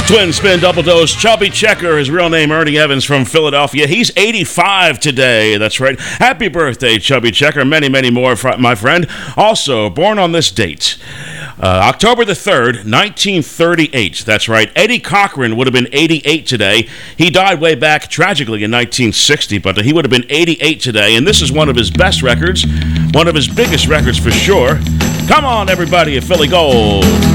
Twin spin double dose. Chubby Checker, his real name Ernie Evans from Philadelphia. He's 85 today. That's right. Happy birthday, Chubby Checker. Many, many more, my friend. Also, born on this date, October the 3rd, 1938. That's right. Eddie Cochran would have been 88 today. He died way back, tragically, in 1960, but he would have been 88 today. And this is one of his best records, one of his biggest records for sure. Come on, everybody, at Philly Gold.